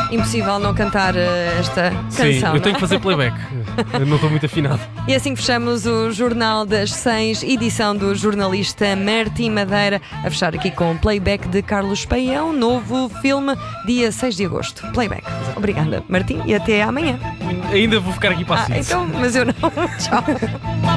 Impossível não cantar esta canção. Sim, eu não tenho é? que fazer playback. Eu não estou muito afinado. E assim fechamos o Jornal das 6, edição do jornalista Martim Madeira, a fechar aqui com o playback de Carlos Paião, novo filme, dia 6 de agosto. Playback. Obrigada, Martim, e até amanhã. Ainda vou ficar aqui para a Então, mas eu não. Tchau.